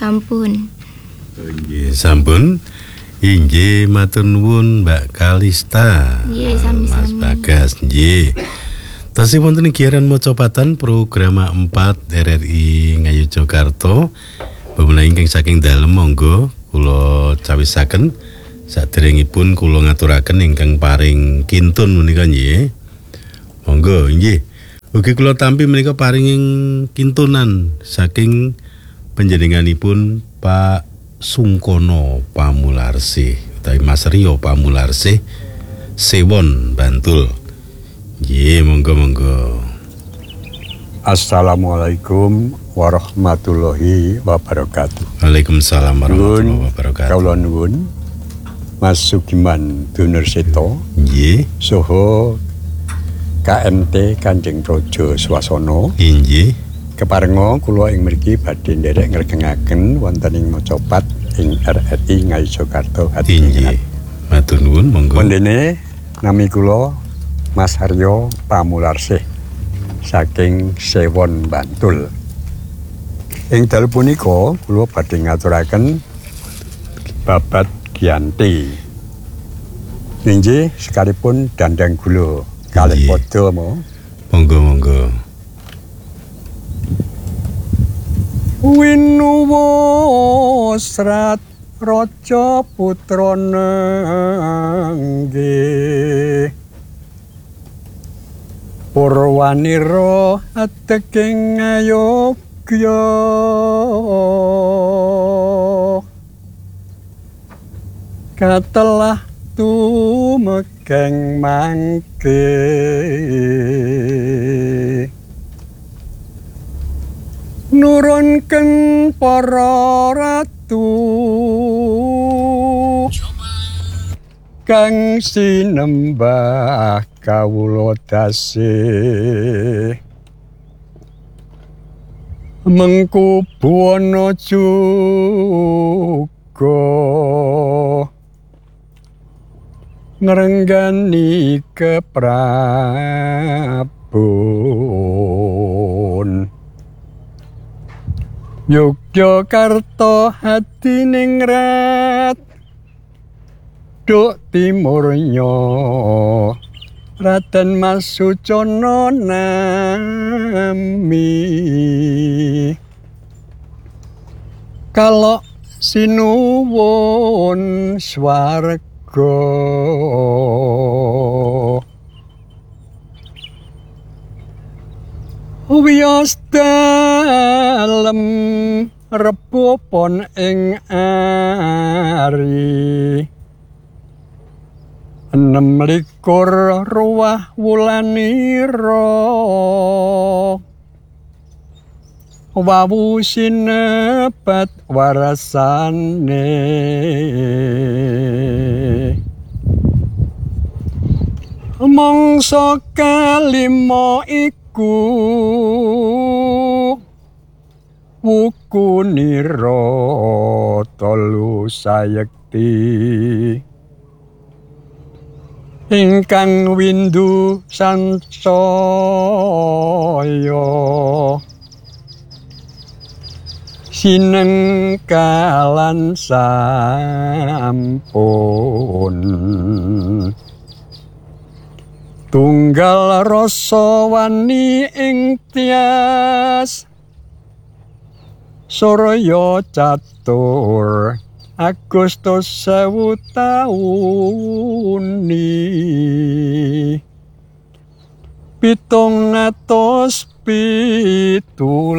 Sampun. Nggih, sampun. Inggih, matur nuwun Mbak Kalista. Nggih, sami-sami. Mas Bagas, nggih. Tasih wonten giaran mocopatan program 4 RRI Ngayogyakarta. Bemenawi ingkang saking dalem monggo kula cawisaken saderengipun kula ngaturaken ingkang paring kintun menika nggih. Monggo nggih. Ugi kula tampi menika paringing kintunan saking panjenenganipun Pak Sungkono Pamularsih utawi Mas Rio Pamularsih Sewon Bantul. Nggih, monggo. Assalamualaikum warahmatullahi wabarakatuh. Waalaikumsalam warahmatullahi wabarakatuh. Kawula nuwun Mas Sugiman Dunurseto. Nggih. Saha KMT Kanjeng Praja Swasana. Nggih. Keparenga kula ing mriki badhe nderek ngregengaken wonten ing macapat ing RRI Ngayogyakarta Nggih. Matur nuwun, monggo. Wondene nami kula Mas Haryo Pamularsih saking Sewon Bantul. Ing dalu punika kula badhe ngaturaken babat Giyanti. Nggih sekalipun dandang gula kalih padha mo. Monggo. Winuwa srat raja putra nggih Purwanira ateking ngayogya katelah tumegeng mangke nurunken para ratu kang sinembah kawula tasih mengku buwana juga ngrenggani keprabon Yogyakarta hati ningrat duk timurnya Raden Masucana nami kalau sinuwun swarga wiyos dalem repupon ing ari 26 ruwah wulanira wawu sinebat warasane mangsa kalima iku wukunira telu sayekti ingkang windu sansaya sinengkalan sampun tunggal rasa wani ing tias Soraya catur Agustus 1000 tauni 717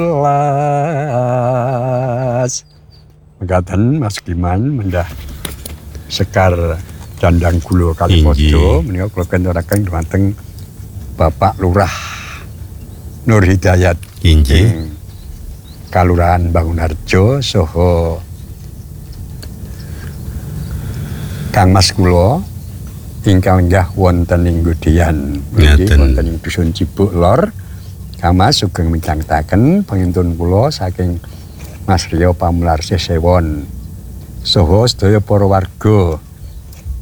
mekaten Mas Giman mendah sekar Dandang Gula Kalipodo menika kula kendaraken dumateng Bapak Lurah Nur Hidayat Inggih Kalurahan Bangunarjo saha Kang Mas kula ingkang enggah wonten ing Gudian wonten ing Dusun Cibuk Lor. Kang Mas sugeng midhangetaken pengintun kula saking Mas Rio Pamularsih Sewon saha sedaya para warga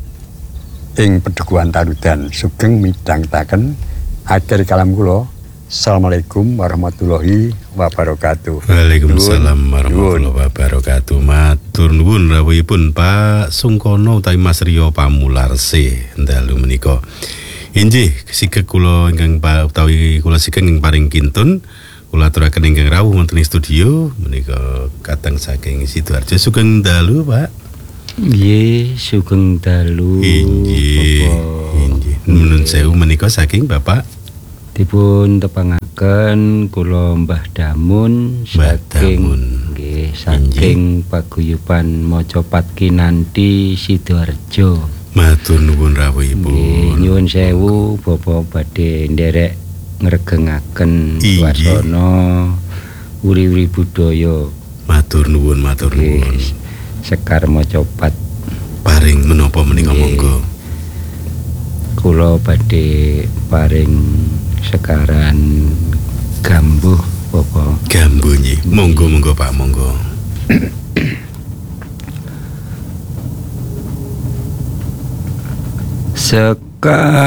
ing Pedeguan Tarudan sugeng midhangetaken akhir kalam kula Assalamualaikum warahmatullahi wabarakatuh. Waalaikumsalam warahmatullahi wabarakatuh. Matur nuwun rawuhipun Pak Sungkono utawi Mas Rio Pamularse dalu menika. Inggih sikek kula ingkang utawi kula sikek ing paring kintun kula aturaken ingkang rawuh wonten ing studio menika kateng saking Sidoarjo. Sugeng dalu Pak. Nggih, sugeng dalu. Inggih. Nuwun sewu menika saking Bapak Dipun tepangaken kula Mbah Damun saking paguyuban Mojopat Kinanti Sidoarjo. Matur nuwun rawuhipun. Nyuwun sewu Bapak badhe nderek ngregengaken wasana uri-uri budaya. Matur nuwun, matur nuwun. Sekar Mojopat Paring menapa menika monggo. Kula badhe paring sekaran gambuh Bapak. Gambuh nggih. Monggo Pak, monggo. Sekar